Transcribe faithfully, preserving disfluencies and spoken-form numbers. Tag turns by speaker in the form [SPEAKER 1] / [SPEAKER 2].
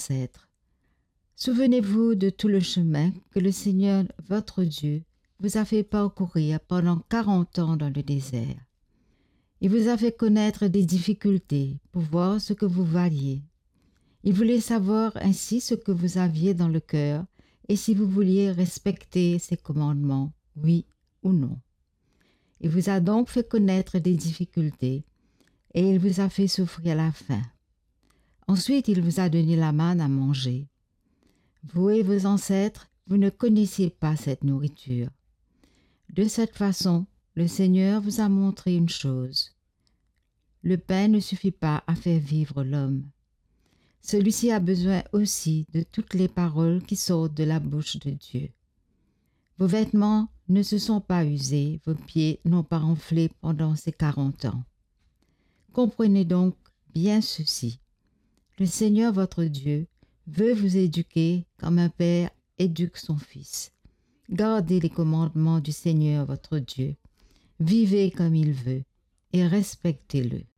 [SPEAKER 1] ancêtres. Souvenez-vous de tout le chemin que le Seigneur, votre Dieu, vous a fait parcourir pendant quarante ans dans le désert. Il vous a fait connaître des difficultés pour voir ce que vous valiez. Il voulait savoir ainsi ce que vous aviez dans le cœur et si vous vouliez respecter ses commandements, oui ou non. Il vous a donc fait connaître des difficultés et il vous a fait souffrir la faim. Ensuite, il vous a donné la manne à manger. Vous et vos ancêtres, vous ne connaissiez pas cette nourriture. De cette façon, le Seigneur vous a montré une chose. Le pain ne suffit pas à faire vivre l'homme. Celui-ci a besoin aussi de toutes les paroles qui sortent de la bouche de Dieu. Vos vêtements ne se sont pas usés, vos pieds n'ont pas enflé pendant ces quarante ans. Comprenez donc bien ceci. Le Seigneur votre Dieu veut vous éduquer comme un père éduque son fils. Gardez les commandements du Seigneur votre Dieu. Vivez comme il veut et respectez-le.